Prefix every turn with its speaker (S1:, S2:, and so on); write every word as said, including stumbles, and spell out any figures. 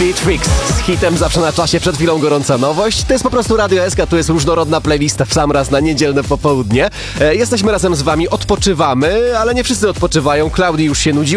S1: Beatrix z hitem zawsze na czasie, przed chwilą gorąca nowość. To jest po prostu Radio S K, to jest różnorodna playlista w sam raz na niedzielne popołudnie. E, jesteśmy razem z wami, odpoczywamy, ale nie wszyscy odpoczywają. Klaudii już się nudziło.